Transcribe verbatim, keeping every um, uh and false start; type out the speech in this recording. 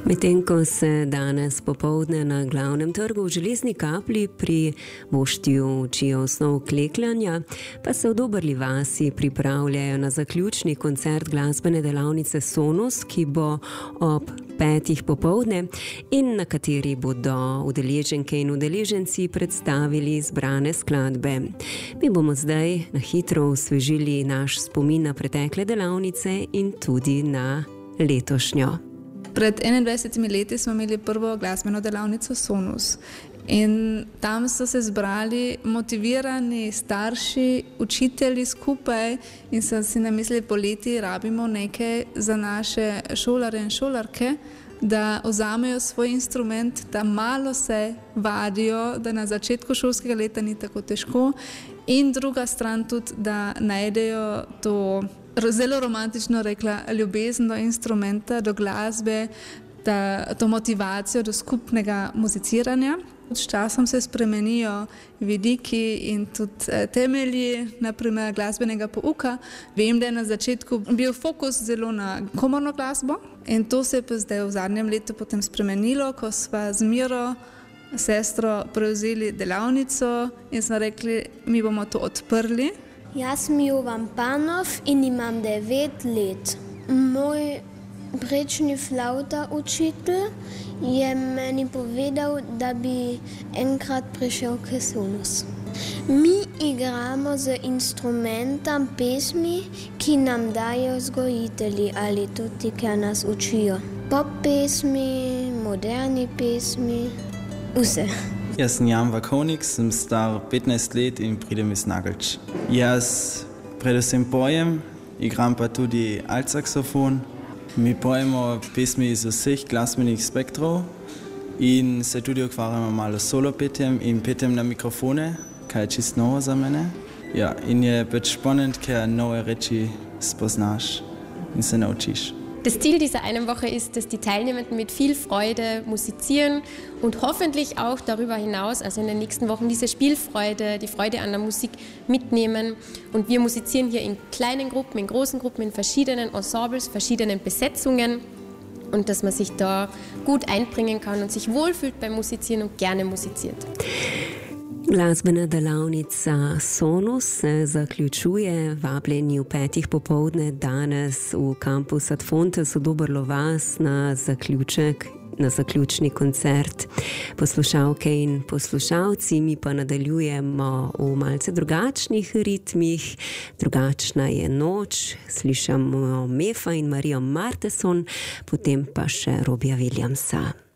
Medtem ko se danes popoldne na glavnem trgu v Železni Kapli pri Voštiju učijo osnov klekljanja, pa se v Dobrli vasi pripravljajo na zaključni koncert glasbene delavnice Sonus, ki bo ob petih popoldne in na kateri bodo udeleženke in udeleženci predstavili izbrane skladbe. Mi bomo zdaj na hitro osvežili naš spomin na pretekle delavnice in tudi na letošnjo. Pred enaindvajsetimi leti smo imeli prvo glasbeno delavnico Sonus in tam so se zbrali motivirani starši, učitelji skupaj in so si namislili, poleti rabimo nekaj za naše šolare in šolarke, da vzamejo svoj instrument, da malo se vadijo, da na začetku šolskega leta ni tako težko, in druga stran tudi, da najdejo to zelo romantično rekla ljubezen do instrumenta, do glasbe, da, to motivacijo do skupnega muziciranja. S časom se spremenijo vidiki in tudi temelji, naprimer glasbenega pouka. Vem, da je na začetku bil fokus zelo na komorno glasbo in to se je pa zdaj v zadnjem letu potem spremenilo, ko sva z Miro, sestro, prevzeli delavnico in smo rekli, mi bomo to odprli. Jaz sem Jovan Panov in imam devet let. Moj prejšnji flauta učitelj je meni povedal, da bi enkrat prišel k Sonus. Mi igramo z instrumentom pesmi, ki nam dajo vzgojitelji ali tudi, ki nas učijo. Pop pesmi, moderni pesmi, vse. Jaz sem Jan Vakovnik, sem star petnajst let in pridem iz Nagelč. Jaz predvsem pojem, igram pa tudi altsaksofon. Mi pojemo pesmi iz vseh glasbenih spektrov in se tudi ukvarjamo malo s solopetjem in petjem na mikrofone, kaj je čisto novo za mene. Ja, in je pač spannend, ker nove reči spoznaš in se naučiš. Das Ziel dieser einen Woche ist, dass die Teilnehmenden mit viel Freude musizieren und hoffentlich auch darüber hinaus, also in den nächsten Wochen, diese Spielfreude, die Freude an der Musik mitnehmen. Und wir musizieren hier in kleinen Gruppen, in großen Gruppen, in verschiedenen Ensembles, verschiedenen Besetzungen und dass man sich da gut einbringen kann und sich wohlfühlt beim Musizieren und gerne musiziert. Glasbena delavnica Sonus se zaključuje, vabljeni v petih popoldne danes v kampus Ad Fontes v Dobrlo vas na zaključek, na zaključni koncert. Poslušalke in poslušalci, mi pa nadaljujemo v malce drugačnih ritmih. Drugačna je noč, slišamo Mefa in Marijo Marteson, potem pa še Robija Williamsa.